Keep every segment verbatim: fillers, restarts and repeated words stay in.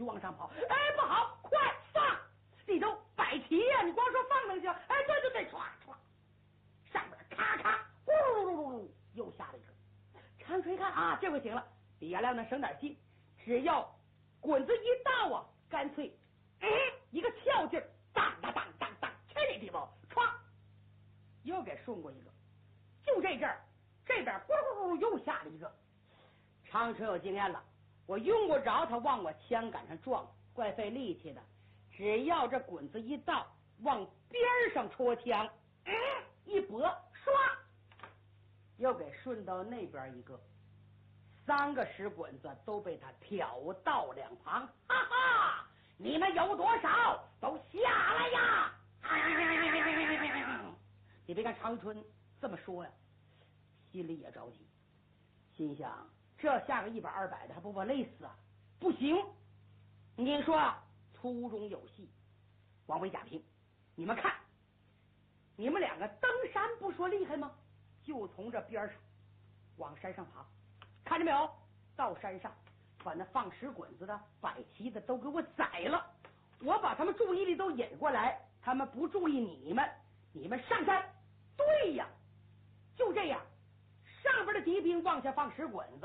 续往上跑。哎，不好，快放！里头摆齐呀、啊！你光说放能行？哎，对对对，唰唰，上边咔咔，咕噜噜噜噜，又下了一个。长春一看啊，这回行了，比杨亮能省点劲，只要滚子一到啊，干脆哎一个跳劲儿，当当当当当，去你地方，唰，又给顺过一个。就这阵儿，这边咕噜咕噜又下了一个。长春有经验了，我用不着他往我枪杆上撞，怪费力气的。只要这滚子一到，往边上戳枪，哎，一拨，唰，又给顺到那边一个。三个石滚子都被他挑到两旁，哈哈！你们有多少？都下来呀！哎呀呀呀呀呀呀呀呀呀！你别看长春这么说呀，心里也着急，心想这下个一百二百的还不把累死啊？不行！你说啊，粗中有细，王维、贾平，你们看，你们两个登山不说厉害吗？就从这边上往山上爬，看见没有？到山上把那放石滚子的、摆旗的都给我宰了，我把他们注意力都引过来，他们不注意你们，你们上山。对呀，就这样，上边的敌兵往下放石滚子，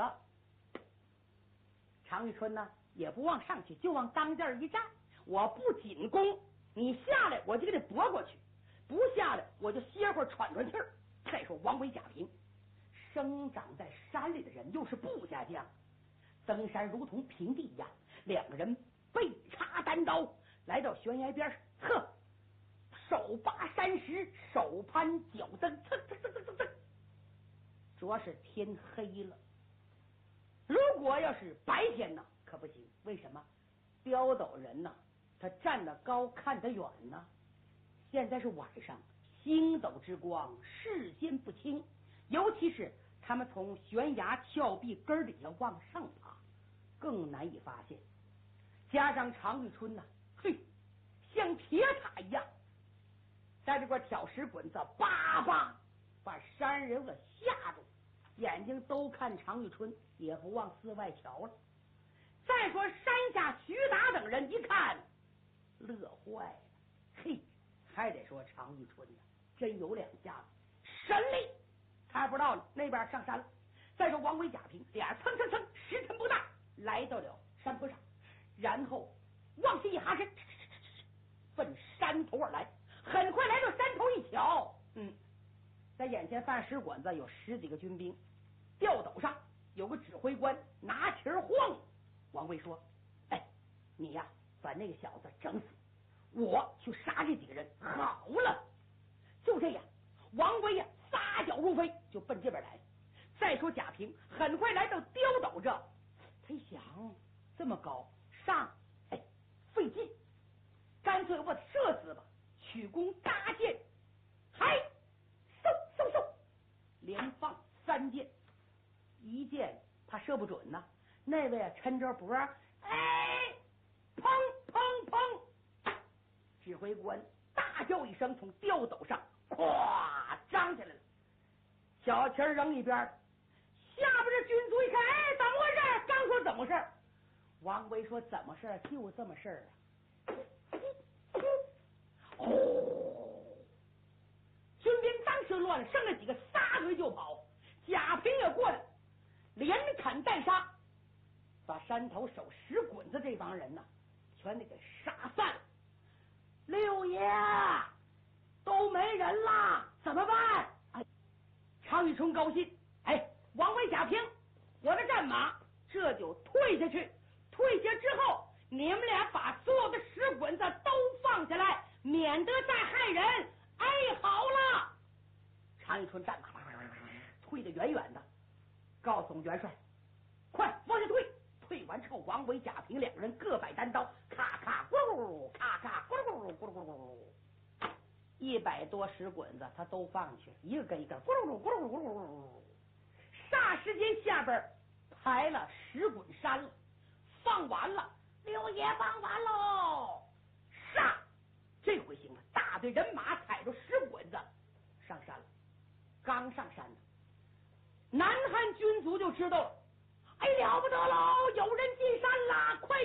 常遇春呢也不往上去，就往当间一站，我不紧攻，你下来我就给你搏过去，不下来我就歇会儿喘喘气儿。再说王维、贾平，生长在山里的人，又是部下将，登山如同平地一样，两个人背插单刀来到悬崖边上，呵，手扒山石，手攀脚蹬，蹭蹭蹭蹭蹭蹭。主要是天黑了，如果要是白天呢，可不行。为什么？刁斗人呢，他站得高，看得远呢。现在是晚上，星斗之光，视线不清，尤其是他们从悬崖峭壁根底下往上爬，更难以发现。加上常遇春呢，嘿，像铁塔一样，在这块挑石滚子，叭叭把山人给吓住，眼睛都看常遇春，也不往寺外瞧了。再说山下徐达等人一看，乐坏了，嘿，还得说常遇春呢，真有两下子，神力！他不知道那边上山了。再说王维、贾平，俩蹭蹭蹭，时辰不大，来到了山坡上，然后往下一哈身，奔山头而来。很快来到山头一瞧，嗯，在眼前放石滚子有十几个军兵，吊斗上有个指挥官拿旗晃。王维说：“哎，你呀，把那个小子整死，我去杀这几个人。”好了，就这样，王维呀撒脚入飞，就奔这边来。再说贾平，很快来到吊斗这，他一想，这么高上，哎，费劲，干脆我把他射死吧。曲弓搭箭，嗨，嗖嗖嗖，连放三箭，一箭怕射不准呢。那位啊，抻着脖，哎，砰砰砰！指挥官大叫一声，从吊斗上咵张起来了，小旗扔一边。下边这军卒一看，哎，怎么回事？刚说怎么回事？王维说：“怎么事？就这么事儿啊。”哦，军兵当时乱了，剩了几个撒腿就跑。贾平也过来，连砍带杀，把山头守石滚子这帮人呢，全得给杀散了。六爷，都没人了，怎么办？哎，常遇春高兴，哎，王维、贾平，我的战马这就退下去。退下之后，你们俩把所有的石滚子都放下来，免得再害人。哎，好了。常遇春战马退得远远的，告诉元帅，快往下退。退完之后，王维、贾平两个人各摆单刀，咔咔咕噜，咔咔咕噜咕噜咕噜咕噜，一百多石滚子他都放去，一个跟一个咕噜咕噜咕噜咕噜咕噜。霎时间下边排了石滚山了，放完了，六爷放完喽！上，这回行了，大队人马踩着石滚子上山了。刚上山呢，南汉军卒就知道了，哎，了不得喽，有人进山啦，快